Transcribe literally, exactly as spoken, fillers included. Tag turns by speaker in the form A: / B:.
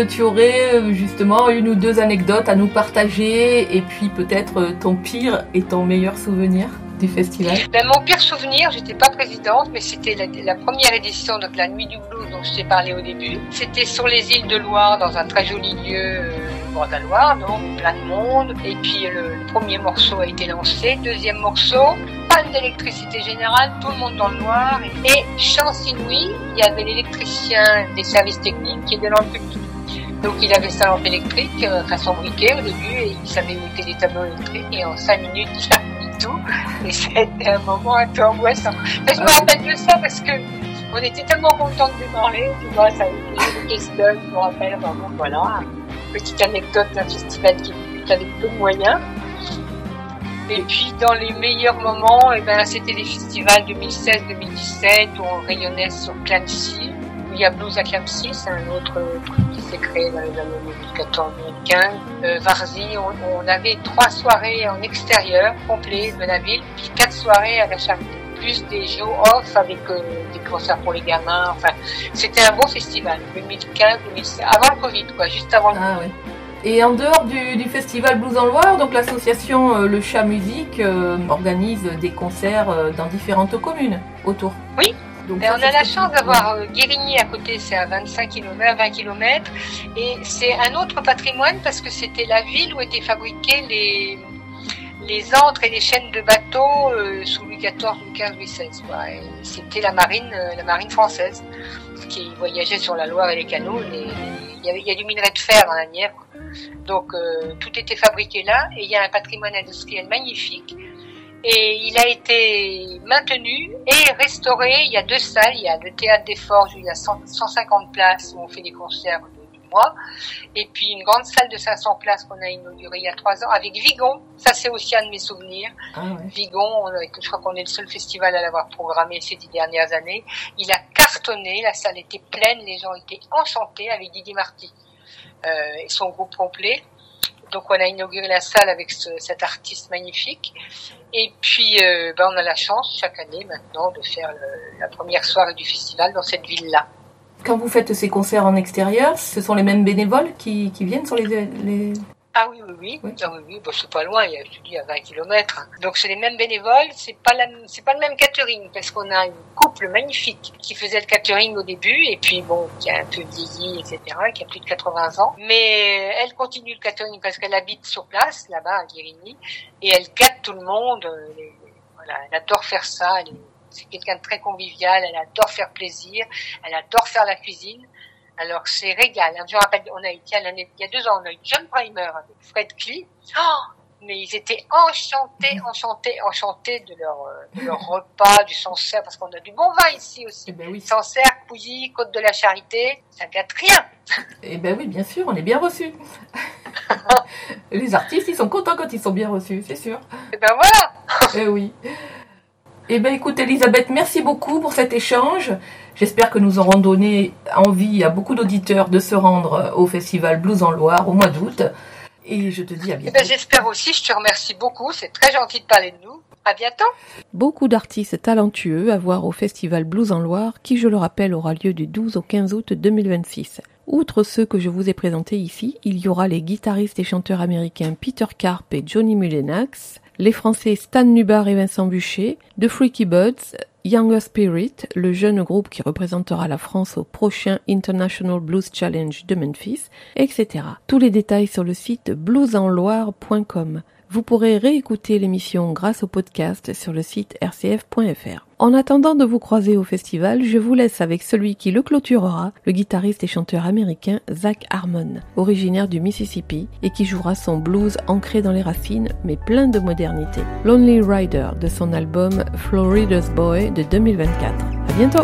A: Tu aurais justement une ou deux anecdotes à nous partager et puis peut-être ton pire et ton meilleur souvenir du festival?
B: Ben, mon pire souvenir, j'étais pas présidente, mais c'était la, la première édition, donc la Nuit du Blues dont je t'ai parlé au début. C'était sur les îles de Loire, dans un très joli lieu, euh, bord de la Loire, donc plein de monde. Et puis le, le premier morceau a été lancé, deuxième morceau, panne d'électricité générale, tout le monde dans le noir. Et, et chance inouïe, il y avait l'électricien des services techniques qui était dans le public. Donc il avait sa lampe électrique, euh, enfin son briquet au début, et il savait où étaient les tableaux électriques, et en cinq minutes il a mis tout, et c'était un moment un peu angoissant. Mais je me rappelle de ça parce que on était tellement contents de démarrer, tu vois, ça a été le Keston, je me rappelle vraiment, voilà, petite anecdote d'un festival qui débute avec peu de moyens. Et puis dans les meilleurs moments, eh ben, c'était les festivals deux mille seize deux mille dix-sept où on rayonnait sur Clamecy. Il y a Blues à Clamecy, c'est un autre truc qui s'est créé dans les années deux mille quatorze deux mille quinze. Euh, Varzy, on, on avait trois soirées en extérieur complet de la ville, puis quatre soirées à la Charité, plus des jours off avec euh, des concerts pour les gamins. Enfin, c'était un beau festival, deux mille quinze deux mille seize, avant le Covid, quoi, juste avant le
A: ah,
B: Covid.
A: Ouais. Et en dehors du, du festival Blues en Loire, donc l'association euh, Le Chat Musique euh, organise des concerts euh, dans différentes communes autour.
B: Oui.
A: Donc,
B: et
A: ça,
B: on a la chance d'avoir euh, Guérigny à côté, c'est à vingt-cinq kilomètres, vingt kilomètres, et c'est un autre patrimoine parce que c'était la ville où étaient fabriqués les, les ancres et les chaînes de bateaux euh, sous Louis quatorze, Louis quinze, Louis seize. Quoi. Et c'était la marine, euh, la marine française qui voyageait sur la Loire et les canaux. Et il y avait, il y a du minerai de fer dans la Nièvre, donc euh, tout était fabriqué là. Et il y a un patrimoine industriel magnifique. Et il a été maintenu et restauré. Il y a deux salles. Il y a le Théâtre des Forges où il y a cent, cent cinquante places où on fait des concerts du mois. Et puis une grande salle de cinq cents places qu'on a inaugurée il y a trois ans avec Vigon. Ça, c'est aussi un de mes souvenirs. Ah ouais. Vigon, on a, je crois qu'on est le seul festival à l'avoir programmé ces dix dernières années. Il a cartonné. La salle était pleine. Les gens étaient enchantés avec Didier Marty euh, et son groupe complet. Donc on a inauguré la salle avec ce, cet artiste magnifique. Et puis euh, ben, on a la chance chaque année maintenant de faire le, la première soirée du festival dans cette ville-là.
A: Quand vous faites ces concerts en extérieur, ce sont les mêmes bénévoles qui, qui viennent sur les... les...
B: Ah oui, oui, oui. oui. Ah oui, oui. Bon, c'est pas loin, il y a, je te dis, à vingt kilomètres. Donc c'est les mêmes bénévoles, c'est pas la, c'est pas le même catering, parce qu'on a une couple magnifique qui faisait le catering au début, et puis bon, qui a un peu vieilli, et cetera, qui a plus de quatre-vingts ans. Mais elle continue le catering parce qu'elle habite sur place, là-bas, à Guérigny, et elle gâte tout le monde. Et, voilà, elle adore faire ça, elle est, c'est quelqu'un de très convivial, elle adore faire plaisir, elle adore faire la cuisine. Alors c'est régal. Je me rappelle, on a été à l'année, il y a deux ans, on a eu John Primer avec Fred Klee. Oh, mais ils étaient enchantés, enchantés, enchantés de leur, de leur repas, du Sancerre, parce qu'on a du bon vin ici aussi.
A: Eh ben oui.
B: Sancerre, Pouilly, Côte de la Charité, ça gâte rien.
A: Eh ben oui, bien sûr, on est bien reçus. Les artistes, ils sont contents quand ils sont bien reçus, c'est sûr.
B: Eh ben voilà.
A: Eh oui. Eh bien, écoute, Elisabeth, merci beaucoup pour cet échange. J'espère que nous aurons donné envie à beaucoup d'auditeurs de se rendre au festival Blues en Loire au mois d'août. Et je te dis à bientôt.
B: Eh bien, j'espère aussi, je te remercie beaucoup. C'est très gentil de parler de nous. À bientôt.
C: Beaucoup d'artistes talentueux à voir au festival Blues en Loire, qui, je le rappelle, aura lieu du douze au quinze août deux mille vingt-six. Outre ceux que je vous ai présentés ici, il y aura les guitaristes et chanteurs américains Peter Karp et Johnny Mulenax, les Français Stan Nubar et Vincent Buchet, The Freaky Buds, Younger Spirit, le jeune groupe qui représentera la France au prochain International Blues Challenge de Memphis, et cetera. Tous les détails sur le site blues en loire point com. Vous pourrez réécouter l'émission grâce au podcast sur le site r c f point f r. En attendant de vous croiser au festival, je vous laisse avec celui qui le clôturera, le guitariste et chanteur américain Zach Harmon, originaire du Mississippi et qui jouera son blues ancré dans les racines mais plein de modernité. Lonely Rider de son album Florida's Boy de deux mille vingt-quatre. À bientôt!